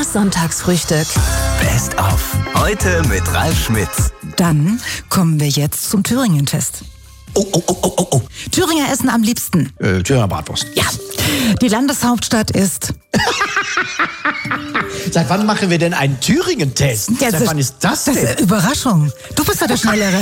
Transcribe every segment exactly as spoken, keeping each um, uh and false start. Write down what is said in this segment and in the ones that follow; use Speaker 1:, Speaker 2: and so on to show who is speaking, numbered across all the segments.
Speaker 1: Das Sonntagsfrühstück.
Speaker 2: Best of. Heute mit Ralf Schmitz.
Speaker 3: Dann kommen wir jetzt zum Thüringen-Test.
Speaker 4: Oh, oh, oh, oh, oh, oh.
Speaker 3: Thüringer essen am liebsten.
Speaker 4: Äh, Thüringer Bratwurst.
Speaker 3: Ja. Die Landeshauptstadt ist...
Speaker 4: Seit wann machen wir denn einen Thüringen-Test?
Speaker 3: Ja,
Speaker 4: Seit wann ist das denn?
Speaker 3: Das ist Überraschung. Du bist ja der Schnellere.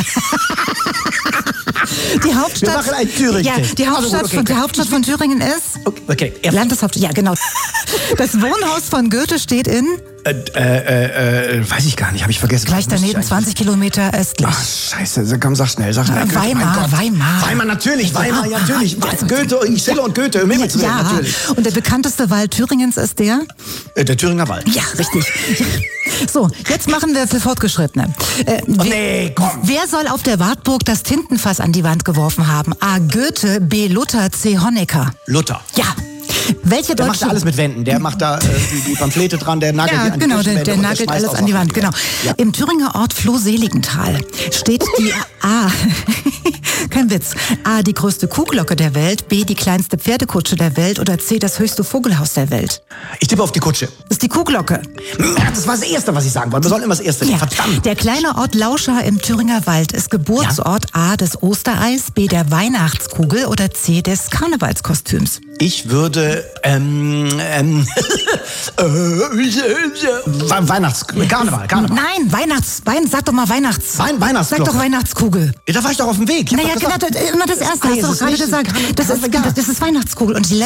Speaker 3: Die Hauptstadt,
Speaker 4: Wir machen einen Thüringen-Test.
Speaker 3: Ja, die Hauptstadt,
Speaker 4: Also gut, okay.
Speaker 3: von, die Hauptstadt von Thüringen ist...
Speaker 4: Okay, okay. Ja.
Speaker 3: Landeshauptstadt, ja genau. Das Wohnhaus von Goethe steht in...
Speaker 4: Äh, äh, äh, weiß ich gar nicht, habe ich vergessen.
Speaker 3: Gleich
Speaker 4: Muss ich
Speaker 3: daneben,
Speaker 4: eigentlich-
Speaker 3: zwanzig Kilometer östlich.
Speaker 4: Ach, scheiße, komm, sag schnell, sag schnell.
Speaker 3: Äh,
Speaker 4: Goethe,
Speaker 3: Weimar,
Speaker 4: mein Gott.
Speaker 3: Weimar.
Speaker 4: Weimar, natürlich, Weimar,
Speaker 3: Ja,
Speaker 4: natürlich.
Speaker 3: also-
Speaker 4: Goethe, ich Schiller und Goethe, um Himmels Willen,
Speaker 3: Ja,
Speaker 4: natürlich.
Speaker 3: und der bekannteste Wald Thüringens ist der?
Speaker 4: Äh, der Thüringer Wald.
Speaker 3: Ja, richtig. So, jetzt machen wir für Fortgeschrittene. Äh,
Speaker 4: Oh,
Speaker 3: wer,
Speaker 4: nee, komm.
Speaker 3: wer soll auf der Wartburg das Tintenfass an die Wand geworfen haben? A. Goethe, B. Luther, C. Honecker.
Speaker 4: Luther.
Speaker 3: Ja. Welche
Speaker 4: Der macht
Speaker 3: deutsche...
Speaker 4: da alles mit Wänden. Der macht da äh, die, die Pamphlete dran, der nagelt die
Speaker 3: Ja,
Speaker 4: an die
Speaker 3: genau, der,
Speaker 4: Küchenwände
Speaker 3: der
Speaker 4: und
Speaker 3: nagelt
Speaker 4: schmeißt
Speaker 3: alles
Speaker 4: auch
Speaker 3: an die
Speaker 4: Sachen
Speaker 3: Wand, genau.
Speaker 4: Ja.
Speaker 3: Im Thüringer Ort Floh-Seligenthal steht die A, kein Witz, A, die größte Kuhglocke der Welt, B, die kleinste Pferdekutsche der Welt oder C, das höchste Vogelhaus der Welt.
Speaker 4: Ich tippe auf die Kutsche.
Speaker 3: Das ist die Kuhglocke.
Speaker 4: Das war das Erste, was ich sagen wollte. Wir sollen immer das Erste nehmen.
Speaker 3: Ja.
Speaker 4: Verdammt.
Speaker 3: Der kleine Ort Lauscha im Thüringer Wald ist Geburtsort A, des Ostereis, B, der Weihnachtskugel oder C, des Karnevalskostüms.
Speaker 4: Ich würde, ähm, ähm, äh, We- Weihnachts... Karneval, Karneval.
Speaker 3: Nein, Weihnachts... Wein, sag doch mal Weihnachts...
Speaker 4: Wein- Weihnachtsglocke.
Speaker 3: Sag doch Weihnachtskugel.
Speaker 4: Ja, da war ich doch auf dem Weg. Ich hab
Speaker 3: Naja,
Speaker 4: doch
Speaker 3: genau,
Speaker 4: gesagt-
Speaker 3: das, immer das Erste,
Speaker 4: Ah,
Speaker 3: hast
Speaker 4: jetzt
Speaker 3: du doch
Speaker 4: ist
Speaker 3: gerade
Speaker 4: richtig.
Speaker 3: gesagt. Das ist,
Speaker 4: Ja.
Speaker 3: das ist Weihnachtskugel. Und die